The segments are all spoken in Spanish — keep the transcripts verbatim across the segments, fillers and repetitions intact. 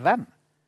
dan.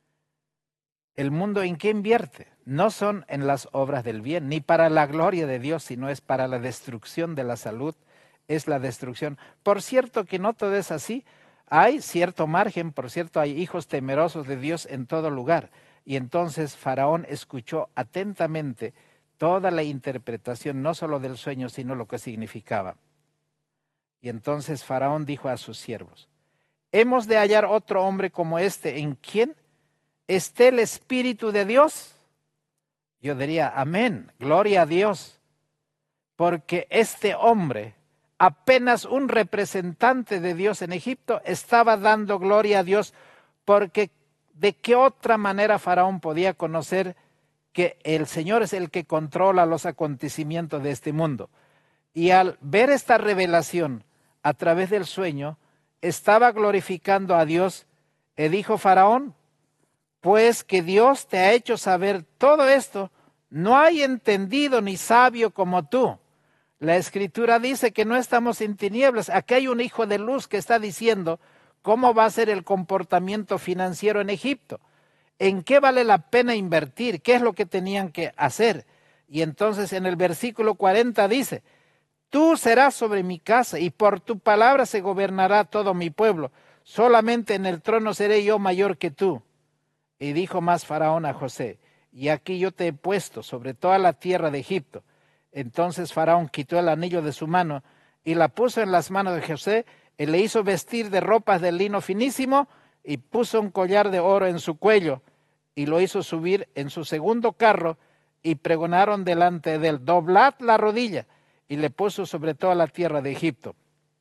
¿El mundo en qué invierte? No son en las obras del bien, ni para la gloria de Dios, sino es para la destrucción de la salud, es la destrucción. Por cierto que no todo es así, hay cierto margen, por cierto, hay hijos temerosos de Dios en todo lugar. Y entonces Faraón escuchó atentamente toda la interpretación, no solo del sueño, sino lo que significaba. Y entonces Faraón dijo a sus siervos: ¿hemos de hallar otro hombre como este en quien esté el Espíritu de Dios? Yo diría, amén, gloria a Dios, porque este hombre, apenas un representante de Dios en Egipto, estaba dando gloria a Dios, porque ¿de qué otra manera Faraón podía conocer que el Señor es el que controla los acontecimientos de este mundo? Y al ver esta revelación a través del sueño, estaba glorificando a Dios y dijo Faraón: pues que Dios te ha hecho saber todo esto, no hay entendido ni sabio como tú. La Escritura dice que no estamos en tinieblas. Aquí hay un hijo de luz que está diciendo cómo va a ser el comportamiento financiero en Egipto, en qué vale la pena invertir, qué es lo que tenían que hacer. Y entonces en el versículo cuarenta dice: tú serás sobre mi casa y por tu palabra se gobernará todo mi pueblo. Solamente en el trono seré yo mayor que tú. Y dijo más Faraón a José: y aquí yo te he puesto sobre toda la tierra de Egipto. Entonces Faraón quitó el anillo de su mano y la puso en las manos de José, y le hizo vestir de ropas de lino finísimo, y puso un collar de oro en su cuello, y lo hizo subir en su segundo carro, y pregonaron delante de él: doblad la rodilla, y le puso sobre toda la tierra de Egipto.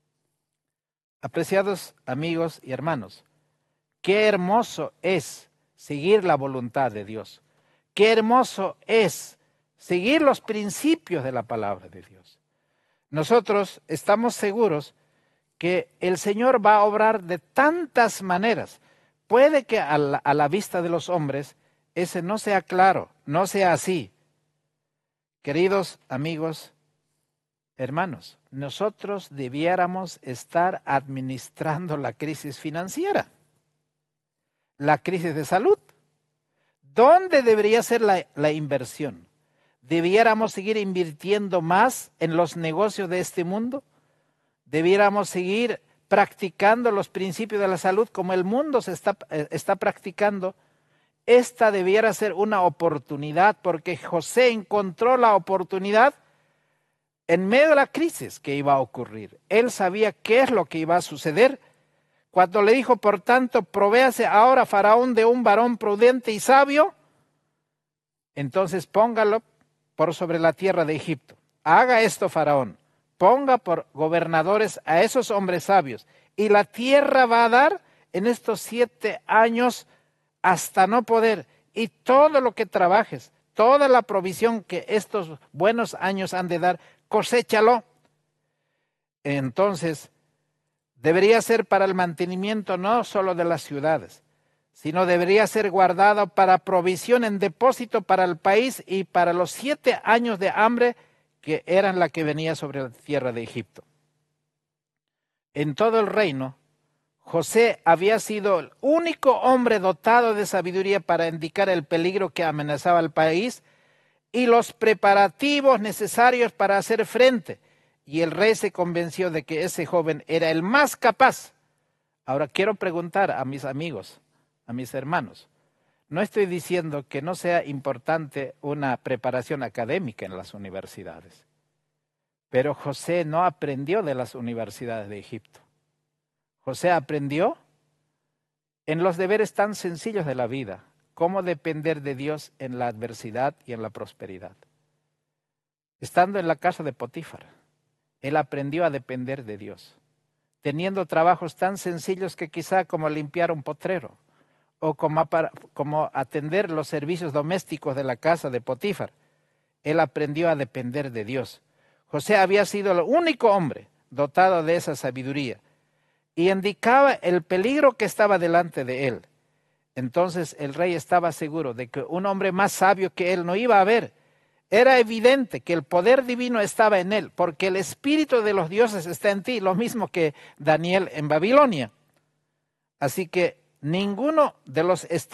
Apreciados amigos y hermanos, qué hermoso es seguir la voluntad de Dios. Qué hermoso es seguir los principios de la palabra de Dios. Nosotros estamos seguros que el Señor va a obrar de tantas maneras. Puede que a la, a la vista de los hombres ese no sea claro, no sea así. Queridos amigos, hermanos, nosotros debiéramos estar administrando la crisis financiera, la crisis de salud. ¿Dónde debería ser la, la inversión? ¿Debiéramos seguir invirtiendo más en los negocios de este mundo? ¿Debiéramos seguir practicando los principios de la salud como el mundo se está, eh, está practicando? Esta debiera ser una oportunidad, porque José encontró la oportunidad en medio de la crisis que iba a ocurrir. Él sabía qué es lo que iba a suceder. Cuando le dijo, por tanto, provéase ahora Faraón de un varón prudente y sabio, entonces póngalo por sobre la tierra de Egipto. Haga esto Faraón, ponga por gobernadores a esos hombres sabios, y la tierra va a dar en estos siete años hasta no poder, y todo lo que trabajes, toda la provisión que estos buenos años han de dar, coséchalo. Entonces, debería ser para el mantenimiento no solo de las ciudades, sino debería ser guardado para provisión en depósito para el país y para los siete años de hambre que eran la que venía sobre la tierra de Egipto. En todo el reino, José había sido el único hombre dotado de sabiduría para indicar el peligro que amenazaba al país y los preparativos necesarios para hacer frente. Y el rey se convenció de que ese joven era el más capaz. Ahora quiero preguntar a mis amigos, a mis hermanos, no estoy diciendo que no sea importante una preparación académica en las universidades, pero José no aprendió de las universidades de Egipto. José aprendió en los deberes tan sencillos de la vida, cómo depender de Dios en la adversidad y en la prosperidad. Estando en la casa de Potifar, él aprendió a depender de Dios, teniendo trabajos tan sencillos que quizá como limpiar un potrero o como, como atender los servicios domésticos de la casa de Potifar. Él aprendió a depender de Dios. José había sido el único hombre dotado de esa sabiduría y indicaba el peligro que estaba delante de él. Entonces el rey estaba seguro de que un hombre más sabio que él no iba a haber. Era evidente que el poder divino estaba en él, porque el espíritu de los dioses está en ti, lo mismo que Daniel en Babilonia. Así que ninguno de los